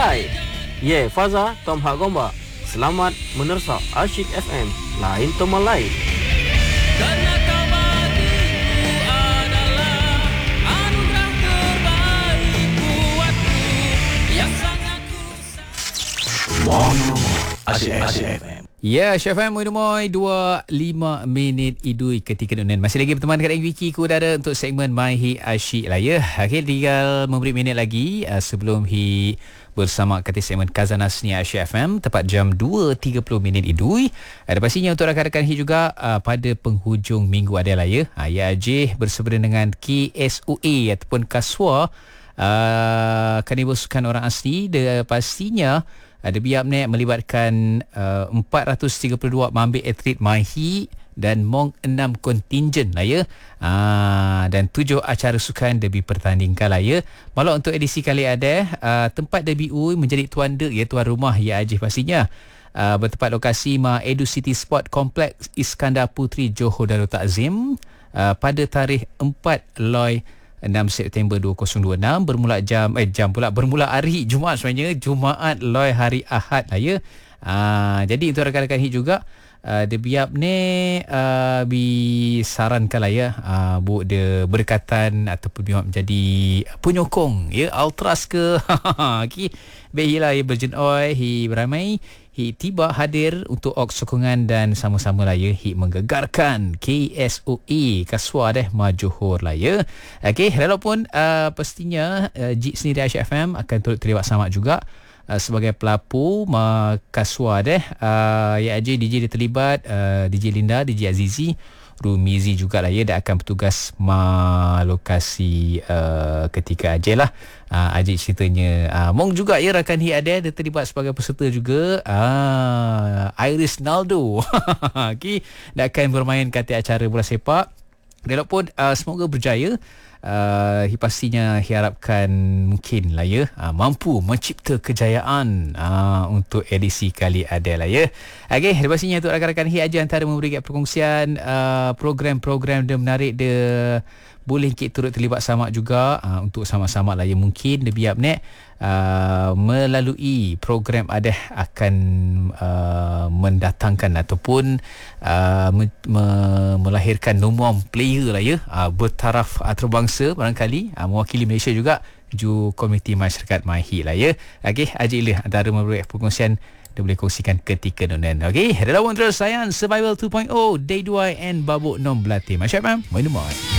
Live. Faza Tom Hak Gombak. Selamat menersa Asyik FM. Lain teman lain. Karena kau bagiku adalah anugerah terbaik buatku yang sangat ku Mono Asyik FM. Ya, Asyik FM Moy 25 minit idui ketika dunia. Masih lagi berteman dengan Wiki Kudara untuk segmen My Hit Asyik lah ya. Okey, tinggal memberi minit lagi sebelum bersama kata segmen Khazanah Seni Asyik FM tepat jam 2.30 minit idui. Ada pastinya untuk rakan-rakan hit juga pada penghujung minggu adalah ya. Ya Ajih bersama dengan KSUA ataupun Kaswa Karnival Sukan Orang Asli. Dia pastinya ada biar melibatkan 432 mambik atlet MyHit dan mong 6 kontingen lah ya. Dan 7 acara sukan derby pertandingkan lah ya. Malah untuk edisi kali ada tempat derby menjadi tuan ya, tuan rumah ya Ajih pastinya. Bertempat lokasi Edu City Sport Complex Iskandar Putri Johor Darul Takzim pada tarikh 4 Loi 6 September 2026 bermula hari Jumaat sebenarnya, Jumaat Loi hari Ahad lah ya. Jadi untuk rakan-rakan hit juga dia biap ni disarankan lah ya buat dia berdekatan ataupun dia menjadi penyokong ya Ultras ke okey baiklah ya Virgin Oil beramai tiba hadir untuk sokongan dan sama-sama lah ya menggegarkan KSOE Kaswa Johor lah ya. Okey, walaupun pastinya Jik sendiri Asyik FM akan turut terlibat sama juga sebagai pelapur Kaswa ya Ajay DJ dia terlibat, DJ Linda, DJ Azizi, Rumizi juga lah ya, dia akan bertugas lokasi ketika Ajay lah. Ajay ceritanya Mong juga ya rakan hit ada, dia terlibat sebagai peserta juga. Iris Naldo okay, dia akan bermain kata acara bola sepak. Walaupun semoga berjaya. Pastinya diharapkan mungkin lah ya mampu mencipta kejayaan untuk edisi kali ada lah ya. Okey, pastinya untuk rakan-rakan hit aja antara memberikan perkongsian program-program dia menarik dia boleh kita turut terlibat sama juga untuk sama-sama lah ya mungkin dia biar melalui program ada akan mendatangkan ataupun melahirkan nombor player lah ya bertaraf antarabangsa barangkali mewakili Malaysia juga ju komiti masyarakat MyHit lah ya. Okey, Ajik lah antara memberi perkongsian dia boleh kongsikan ketika nonen. Okey, dalam terus sayang Survival 2.0 Day 2 and Babuk Nom Belati Masyarakat Main